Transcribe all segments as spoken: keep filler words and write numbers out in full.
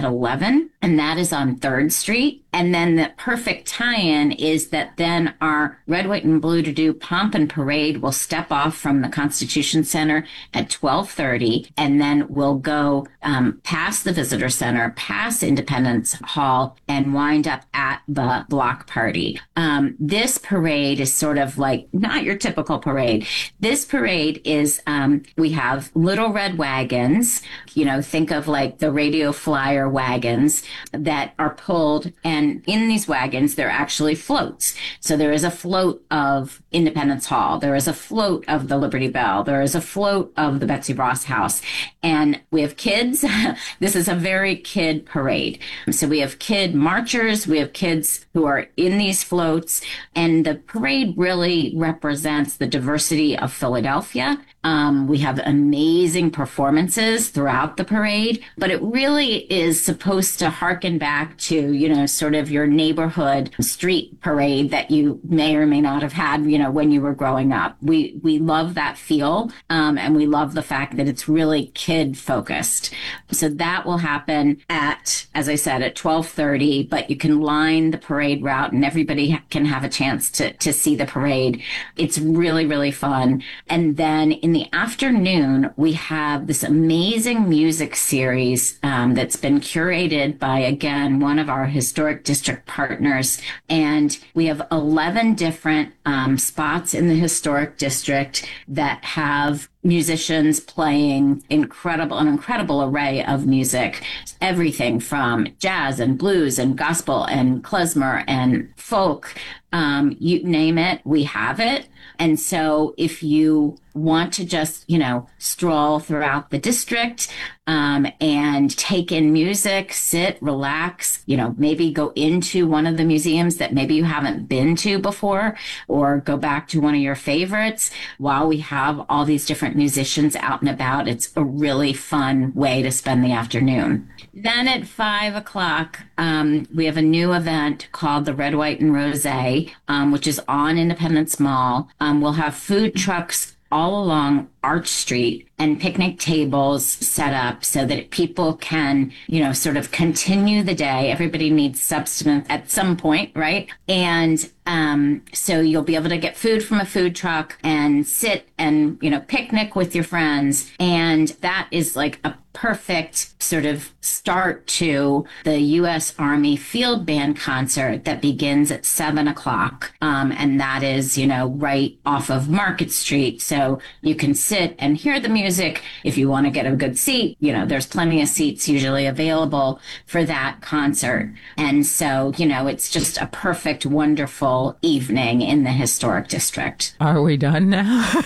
at eleven, and that is on third Street. And then the perfect tie-in is that then our Red, White, and Blue to Do Pomp and Parade will step off from the Constitution Center at twelve thirty, and then we'll go um, past the Visitor Center, past Independence Hall, and wind up at the block party. Um, this parade is sort of like not your typical parade. This parade is, um, we have little red wagons, you know, think of like the radio flyer wagons that are pulled, and And in these wagons, there are actually floats. So there is a float of Independence Hall. There is a float of the Liberty Bell. There is a float of the Betsy Ross House. And we have kids. This is a very kid parade. So we have kid marchers. We have kids who are in these floats. And the parade really represents the diversity of Philadelphia. Um, we have amazing performances throughout the parade, but it really is supposed to harken back to, you know, sort of your neighborhood street parade that you may or may not have had, you know, when you were growing up. We, we love that feel. Um, and we love the fact that it's really kid focused. So that will happen at, as I said, at twelve thirty, but you can line the parade route and everybody can have a chance to, to see the parade. It's really, really fun. And then in the afternoon, we have this amazing music series um, that's been curated by, again, one of our historic district partners. And we have eleven different um, spots in the historic district that have musicians playing incredible, an incredible array of music, everything from jazz and blues and gospel and klezmer and folk. Um, you name it, we have it. And so if you want to just, you know, stroll throughout the district um, and take in music, sit, relax, you know, maybe go into one of the museums that maybe you haven't been to before, or go back to one of your favorites while we have all these different musicians out and about. It's a really fun way to spend the afternoon. Then at five o'clock, um, we have a new event called the Red, White, and Rosé, um, which is on Independence Mall. Um, we'll have food trucks all along Arch Street and picnic tables set up so that people can, you know, sort of continue the day. Everybody needs substance at some point, right? And um, so you'll be able to get food from a food truck and sit and, you know, picnic with your friends. And that is like a perfect sort of start to the U S Army Field Band concert that begins at seven o'clock. Um, and that is, you know, right off of Market Street. So you can sit and hear the music. If you want to get a good seat, you know, there's plenty of seats usually available for that concert. And so, you know, it's just a perfect, wonderful evening in the historic district. Are we done now?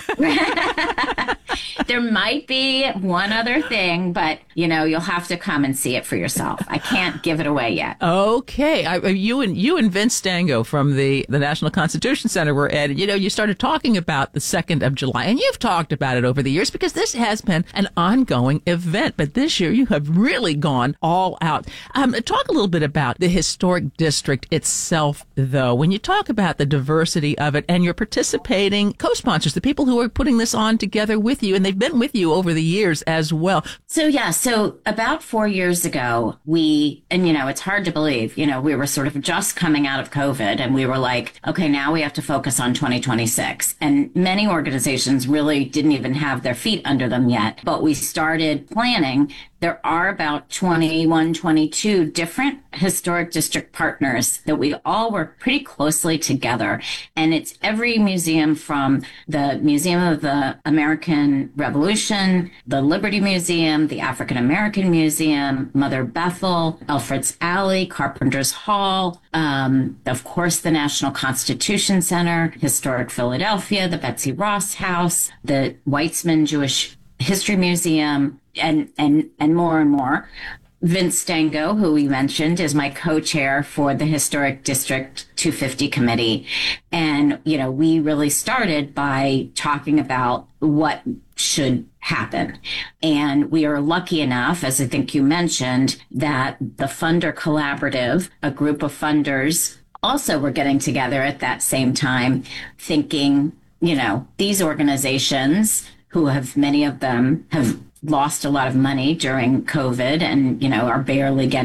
There might be one other thing, but, you know, you'll have to come and see it for yourself. I can't give it away yet. Okay. I, you and you and Vince Stango from the, the National Constitution Center were at, you know, you started talking about the second of July, and you've talked about it over the years because this has been an ongoing event. But this year you have really gone all out. Um, talk a little bit about the historic district itself, though. When you talk about the diversity of it and your participating co-sponsors, the people who are putting this on together with you, and they've been with you over the years as well. So, yeah, so about four years ago, we, and, you know, it's hard to believe, you know, we were sort of just coming out of COVID and we were like, okay, now we have to focus on twenty twenty-six. And many organizations really didn't even have their feet under them yet, but we started planning. There are about twenty-one, twenty-two different historic district partners that we all work pretty closely together. And it's every museum from the Museum of the American Revolution, the Liberty Museum, the African American Museum, Mother Bethel, Alfred's Alley, Carpenter's Hall, um, of course, the National Constitution Center, Historic Philadelphia, the Betsy Ross House, the Weitzman Jewish History Museum, and, and, and more and more. Vince Stango, who we mentioned, is my co-chair for the Historic District two fifty Committee. And, you know, we really started by talking about what should happen. And we are lucky enough, as I think you mentioned, that the Funder Collaborative, a group of funders, also were getting together at that same time, thinking, you know, these organizations, who have, many of them have lost a lot of money during COVID and, you know, are barely getting